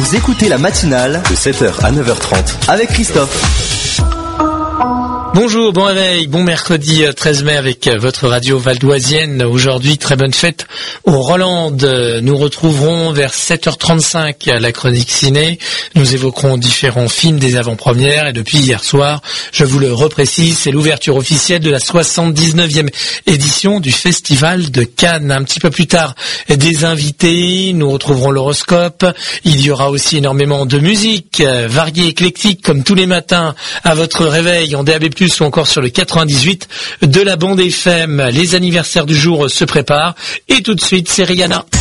Vous écoutez la matinale de 7h à 9h30 avec Christophe. Bonjour, bon réveil, bon mercredi 13 mai avec votre radio valdoisienne. Aujourd'hui, très bonne fête au Rolande. Nous retrouverons vers 7h35 la chronique ciné. Nous évoquerons différents films des avant-premières et depuis hier soir, je vous le reprécise, c'est l'ouverture officielle de la 79e édition du Festival de Cannes. Un petit peu plus tard, des invités, nous retrouverons l'horoscope. Il y aura aussi énormément de musique, variée, éclectique, comme tous les matins à votre réveil en DAB+, ou encore sur le 98 de la bande FM. Les anniversaires du jour se préparent et tout de suite, c'est Rihanna.